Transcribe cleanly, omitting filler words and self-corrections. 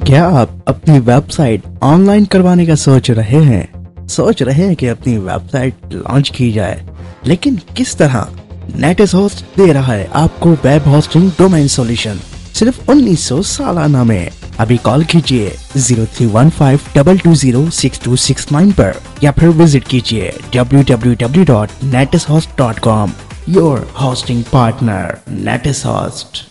क्या आप अपनी वेबसाइट ऑनलाइन करवाने का सोच रहे हैं? सोच रहे हैं कि अपनी वेबसाइट लॉन्च की जाए, लेकिन किस तरह? नेटिस होस्ट दे रहा है आपको वेब होस्टिंग डोमेन सॉल्यूशन सिर्फ 1900 सालाना में। अभी कॉल कीजिए 0315220669 पर या फिर विजिट कीजिए www.netishost.com। Your hosting partner नेटिस host.